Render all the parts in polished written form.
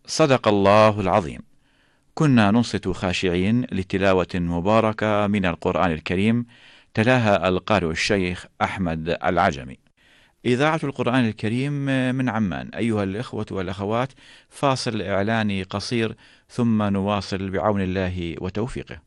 صدق الله العظيم. كنا ننصت خاشعين لتلاوة مباركة من القرآن الكريم تلاها القارئ الشيخ أحمد العجمي. إذاعة القرآن الكريم من عمان. أيها الإخوة والأخوات، فاصل إعلاني قصير ثم نواصل بعون الله وتوفيقه.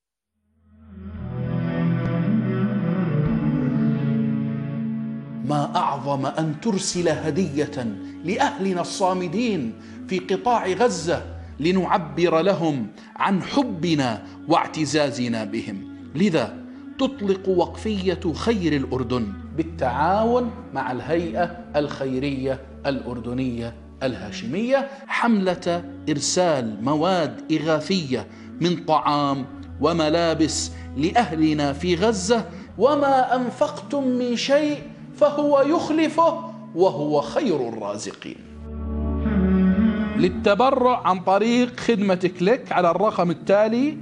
ما أعظم أن ترسل هدية لأهلنا الصامدين في قطاع غزة لنعبر لهم عن حبنا واعتزازنا بهم. لذا تطلق وقفية خير الأردن بالتعاون مع الهيئة الخيرية الأردنية الهاشمية حملة إرسال مواد إغاثية من طعام وملابس لأهلنا في غزة، وما أنفقتم من شيء فهو يخلفه وهو خير الرازقين. للتبرع عن طريق خدمة كليك على الرقم التالي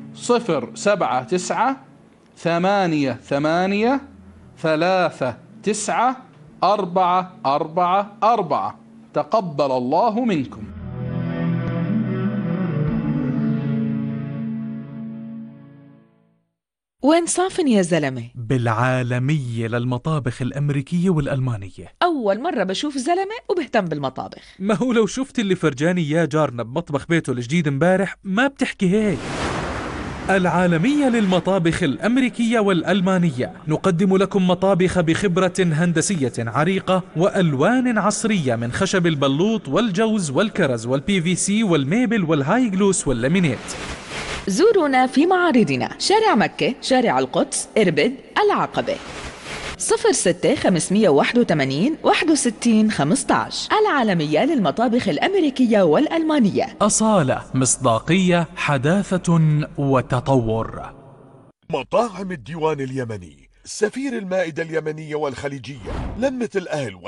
07938394444. تقبل الله منكم. وين صافن يا زلمة؟ بالعالمية للمطابخ الأمريكية والألمانية. أول مرة بشوف زلمة وبهتم بالمطابخ. ما هو لو شفت اللي فرجاني إياه جارنا بمطبخ بيته الجديد امبارح ما بتحكي هيك. العالمية للمطابخ الأمريكية والألمانية، نقدم لكم مطابخ بخبرة هندسية عريقة وألوان عصرية من خشب البلوط والجوز والكرز والبي في سي والميبل والهاي جلوس واللامينيت. زورونا في معارضنا شارع مكة، شارع القدس، إربد، العقبة. 06-581-61-15. العالمية للمطابخ الأمريكية والألمانية. أصالة، مصداقية، حداثة وتطور. مطاعم الديوان اليمني، سفير المائدة اليمنية والخليجية، لمة الأهل